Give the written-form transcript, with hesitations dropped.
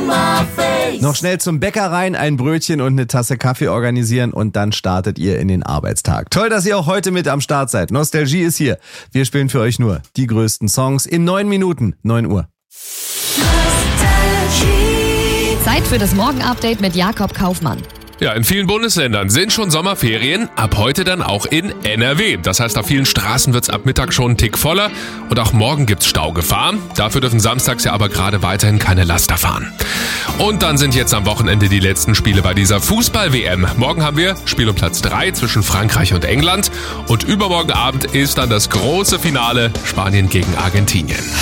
Noch schnell zum Bäcker rein, ein Brötchen und eine Tasse Kaffee organisieren und dann startet ihr in den Arbeitstag. Toll, dass ihr auch heute mit am Start seid. Nostalgie ist hier. Wir spielen für euch nur die größten Songs in 9 Minuten, 9 Uhr. Zeit für das Morgen-Update mit Jakob Kaufmann. Ja, in vielen Bundesländern sind schon Sommerferien, ab heute dann auch in NRW. Das heißt, auf vielen Straßen wird's ab Mittag schon einen Tick voller und auch morgen gibt's Staugefahr. Dafür dürfen samstags ja aber gerade weiterhin keine Laster fahren. Und dann sind jetzt am Wochenende die letzten Spiele bei dieser Fußball-WM. Morgen haben wir Spiel um Platz 3 zwischen Frankreich und England und übermorgen Abend ist dann das große Finale Spanien gegen Argentinien.